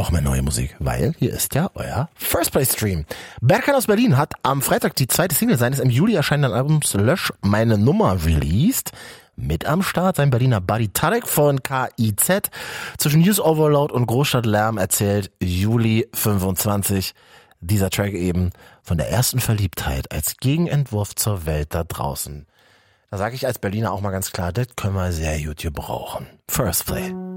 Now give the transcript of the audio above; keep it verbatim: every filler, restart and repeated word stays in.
noch mehr neue Musik, weil hier ist ja euer First Play Stream. Berkan aus Berlin hat am Freitag die zweite Single seines im Juli erscheinenden Albums Lösch meine Nummer released. Mit am Start sein Berliner Buddy Tarek von K I Z. Zwischen News Overload und Großstadtlärm erzählt Juli fünfundzwanzig. Dieser Track eben von der ersten Verliebtheit als Gegenentwurf zur Welt da draußen. Da sage ich als Berliner auch mal ganz klar, das können wir sehr gut gebrauchen. First Play.